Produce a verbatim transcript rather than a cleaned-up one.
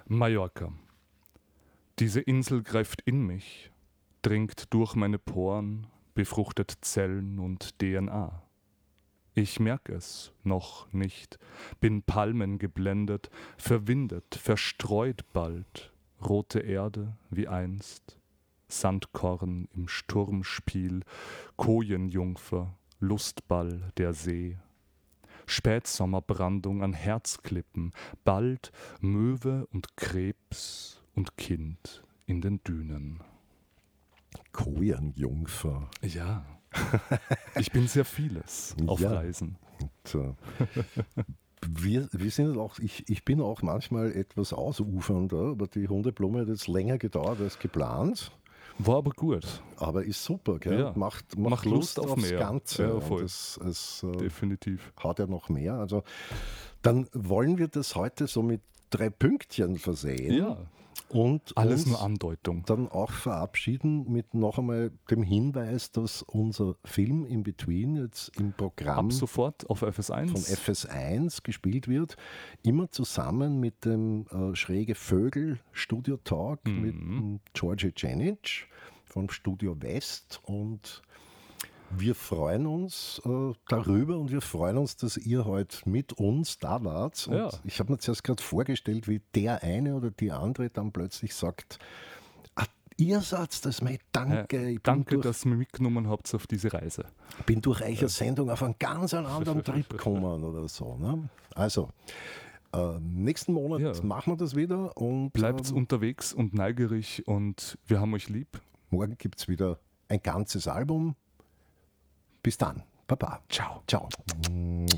Mallorca. Diese Insel greift in mich, dringt durch meine Poren, befruchtet Zellen und D N A. Ich merk es noch nicht, bin palmengeblendet, verwindet, verstreut bald, rote Erde wie einst, Sandkorn im Sturmspiel, Kojenjungfer, Lustball der See. Spätsommerbrandung an Herzklippen, bald Möwe und Krebs und Kind in den Dünen. Kojenjungfer. Ja, ich bin sehr vieles auf Ja. Reisen. Und, äh, wir, wir sind auch, ich, ich bin auch manchmal etwas ausufernder, aber die Hundeblume hat jetzt länger gedauert als geplant. War aber gut, Aber ist super, gell? Ja. Macht, macht, Macht Lust, Lust auf aufs mehr. Ganze. Ja, Und voll. es, es äh, definitiv. hat ja noch mehr. Also dann wollen wir das heute so mit drei Pünktchen versehen. Ja, Und alles uns nur Andeutung. dann auch verabschieden mit noch einmal dem Hinweis, dass unser Film In Between jetzt im Programm Ab sofort auf F S eins. von F S eins gespielt wird, immer zusammen mit dem äh, Schräge Vögel Studio Talk Mhm. mit dem Georgi Janic vom Studio West, und wir freuen uns äh, darüber und wir freuen uns, dass ihr heute mit uns da wart. Und Ja. ich habe mir zuerst gerade vorgestellt, wie der eine oder die andere dann plötzlich sagt, ah, ihr seid das, mein Danke. Äh, ich bin danke, durch, dass ihr mich mitgenommen habt auf diese Reise. bin durch eure Sendung auf einen ganz anderen Trip gekommen oder so. Ne? Also, äh, nächsten Monat Ja. machen wir das wieder und Bleibt ähm, unterwegs und neugierig und wir haben euch lieb. morgen gibt es wieder ein ganzes Album. Bis dann. Baba. Ciao. Ciao.